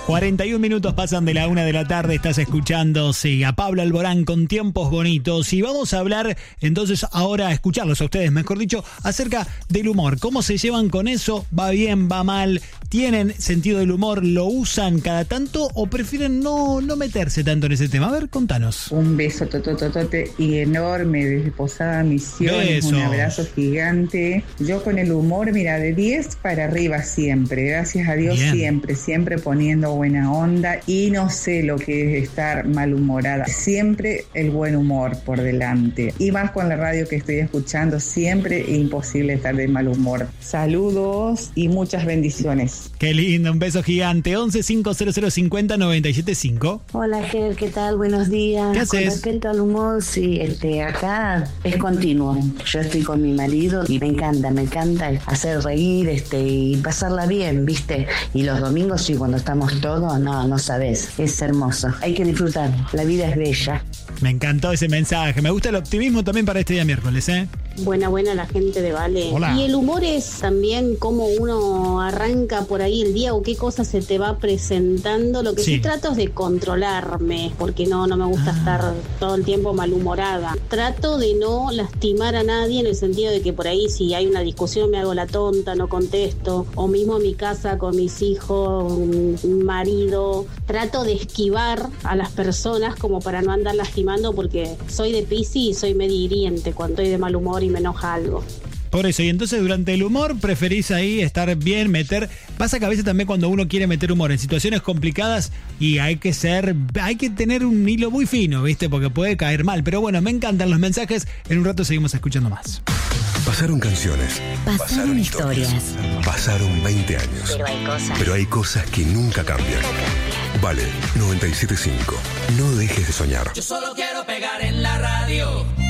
41 minutos pasan de la 1 de la tarde, estás escuchando a Pablo Alborán con Tiempos Bonitos y vamos a hablar entonces ahora, a escucharlos a ustedes, mejor dicho, acerca del humor. ¿Cómo se llevan con eso? ¿Va bien? ¿Va mal? ¿Tienen sentido del humor? ¿Lo usan cada tanto o prefieren no meterse tanto en ese tema? A ver, contanos. Un beso totototote y enorme desde Posada Misiones, un abrazo gigante. Yo con el humor, mira, de 10 para arriba siempre, gracias a Dios. Bien. Siempre poniendo buena onda y no sé lo que es estar malhumorada. Siempre el buen humor por delante. Y más con la radio que estoy escuchando, siempre es imposible estar de mal humor. Saludos y muchas bendiciones. Qué lindo, un beso gigante. 11 500 50 97 5. Hola, Ger, ¿qué tal? Buenos días. ¿Qué haces? Con respecto al humor, sí, acá es continuo. Yo estoy con mi marido y me encanta hacer reír y pasarla bien, ¿viste? Y los domingos, sí, cuando estamos todos, no sabés, es hermoso. Hay que disfrutar, la vida es bella. Me encantó ese mensaje, me gusta el optimismo también para este día miércoles, ¿eh? Buena la gente de Vale. Hola. Y el humor es también cómo uno arranca por ahí el día o qué cosas se te va presentando. Lo que sí trato es de controlarme, porque no me gusta estar todo el tiempo malhumorada. Trato de no lastimar a nadie en el sentido de que por ahí si hay una discusión me hago la tonta, no contesto, o mismo en mi casa con mis hijos, un marido. Trato de esquivar a las personas como para no andar lastimando, porque soy de Piscis y soy medio hiriente cuando estoy de mal humor y me enoja algo. Por eso, y entonces durante el humor preferís ahí estar bien, pasa que a veces también cuando uno quiere meter humor en situaciones complicadas y hay que tener un hilo muy fino, ¿viste? Porque puede caer mal, pero bueno, me encantan los mensajes, en un rato seguimos escuchando más. Pasaron canciones, pasaron historias, pasaron 20 años, pero hay cosas que nunca cambian. Vale, 97.5, no dejes de soñar. Yo solo quiero pegar en la radio.